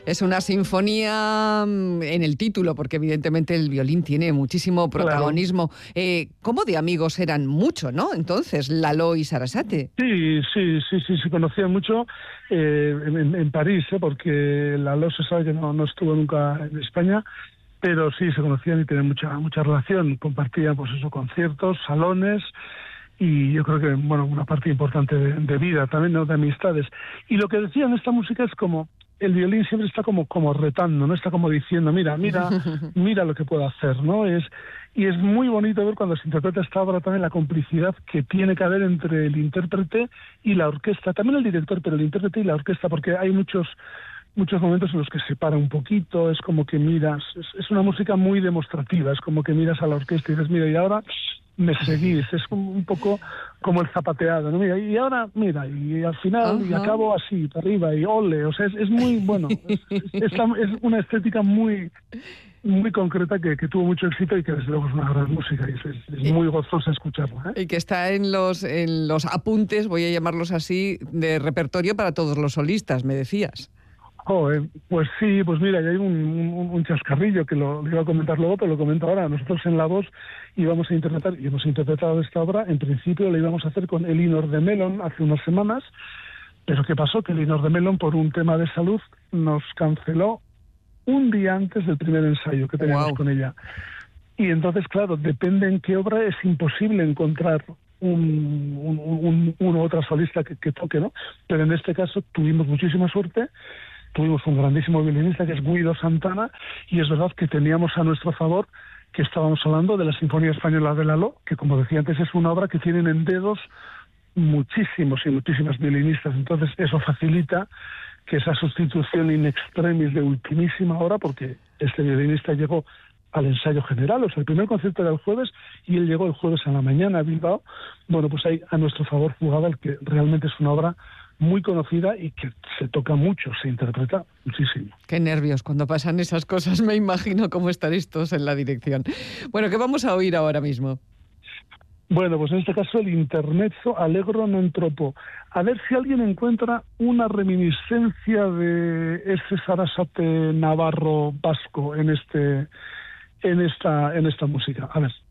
Es una sinfonía en el título, porque evidentemente el violín tiene muchísimo protagonismo. Claro. ¿Cómo de amigos eran? Mucho, ¿no? Entonces, Lalo y Sarasate. Sí, se conocían mucho en París, porque Lalo se sabe que no estuvo nunca en España, pero sí se conocían y tenían mucha relación. Compartían, pues eso, conciertos, salones. Y yo creo que, bueno, una parte importante de vida también, ¿no? De amistades. Y lo que decían, esta música es como, el violín siempre está como retando, ¿no? Está como diciendo, mira lo que puedo hacer, ¿no? Y es muy bonito ver cuando se interpreta esta obra también la complicidad que tiene que haber entre el intérprete y la orquesta. También el director, pero el intérprete y la orquesta, porque hay muchos momentos en los que se para un poquito, es como que miras, es una música muy demostrativa, es como que miras a la orquesta y dices, mira, y ahora me seguís, es un poco como el zapateado, ¿no? Mira, y ahora, mira, y al final, y acabo así, para arriba, y ole, o sea, es muy, bueno, es una estética muy concreta que tuvo mucho éxito y que desde luego es una gran música y es muy gozosa escucharla, ¿eh? Y que está en los apuntes, voy a llamarlos así, de repertorio para todos los solistas, me decías. Pues sí, pues mira, ya hay un chascarrillo que lo iba a comentar luego, pero lo comento ahora. Nosotros en La Voz íbamos a interpretar, y hemos interpretado esta obra, en principio la íbamos a hacer con Elinor de Melon hace unas semanas, pero ¿qué pasó? Que Elinor de Melon, por un tema de salud, nos canceló un día antes del primer ensayo que teníamos con ella. Y entonces, claro, depende en qué obra, es imposible encontrar una otra solista que toque, ¿no? Pero en este caso tuvimos muchísima suerte. Tuvimos un grandísimo violinista que es Guido Santana, y es verdad que teníamos a nuestro favor que estábamos hablando de la Sinfonía Española de Lalo, que como decía antes es una obra que tienen en dedos muchísimas violinistas, entonces eso facilita que esa sustitución in extremis de ultimísima hora, porque este violinista llegó al ensayo general, o sea, el primer concierto era el jueves y él llegó el jueves a la mañana a Bilbao. Bueno, pues ahí a nuestro favor jugaba el que realmente es una obra muy conocida y que se toca mucho, se interpreta muchísimo. Qué nervios cuando pasan esas cosas, me imagino cómo estaréis todos en la dirección. Bueno, ¿qué vamos a oír ahora mismo? Bueno, pues en este caso el Intermezzo Allegro non troppo. A ver si alguien encuentra una reminiscencia de ese Sarasate navarro vasco en esta música. A ver.